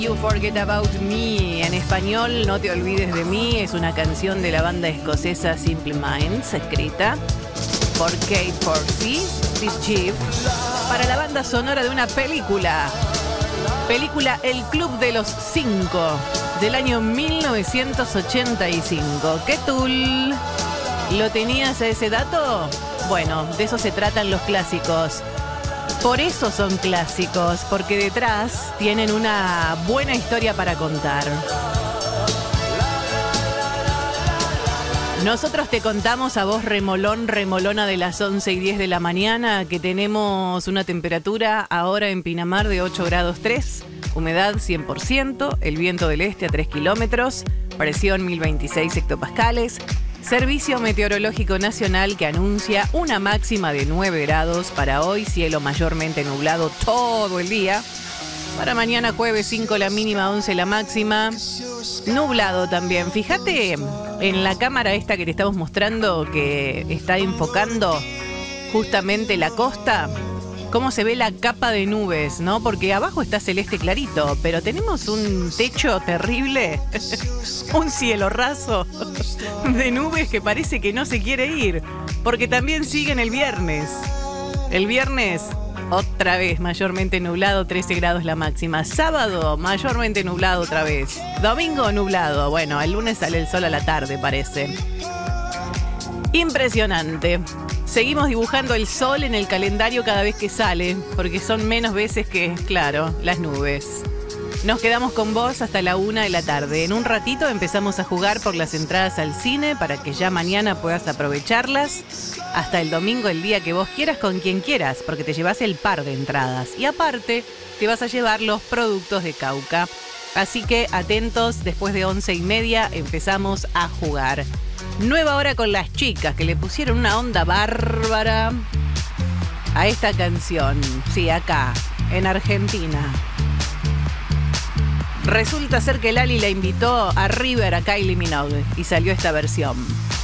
You Forget About Me, en español, No te olvides de mí, es una canción de la banda escocesa Simple Minds, escrita por Kate Forsey, Steve Chief, para la banda sonora de una película El Club de los Cinco, del año 1985. ¿Qué tool? ¿Lo tenías a ese dato? Bueno, de eso se tratan los clásicos. Por eso son clásicos, porque detrás tienen una buena historia para contar. Nosotros te contamos a vos, remolón, remolona, de las 11:10 de la mañana, que tenemos una temperatura ahora en Pinamar de 8 grados 3, humedad 100%, el viento del este a 3 kilómetros, presión 1026 hectopascales. Servicio Meteorológico Nacional que anuncia una máxima de 9 grados para hoy, cielo mayormente nublado todo el día. Para mañana jueves 5 la mínima, 11 la máxima. Nublado también. Fíjate en la cámara esta que te estamos mostrando, que está enfocando justamente la costa, cómo se ve la capa de nubes, ¿no? Porque abajo está celeste clarito, pero tenemos un techo terrible, un cielo raso de nubes que parece que no se quiere ir, porque también siguen el viernes. El viernes, otra vez, mayormente nublado, 13 grados la máxima. Sábado, mayormente nublado otra vez. Domingo, nublado. Bueno, el lunes sale el sol a la tarde, parece. Impresionante. Seguimos dibujando el sol en el calendario cada vez que sale, porque son menos veces que, claro, las nubes. Nos quedamos con vos hasta la 1 de la tarde. En un ratito empezamos a jugar por las entradas al cine para que ya mañana puedas aprovecharlas. Hasta el domingo, el día que vos quieras, con quien quieras, porque te llevas el par de entradas. Y aparte, te vas a llevar los productos de Cauca. Así que atentos, después de 11:30 empezamos a jugar. Nueva hora con las chicas, que le pusieron una onda bárbara a esta canción. Sí, acá, en Argentina. Resulta ser que Lali la invitó a River a Kylie Minogue y salió esta versión.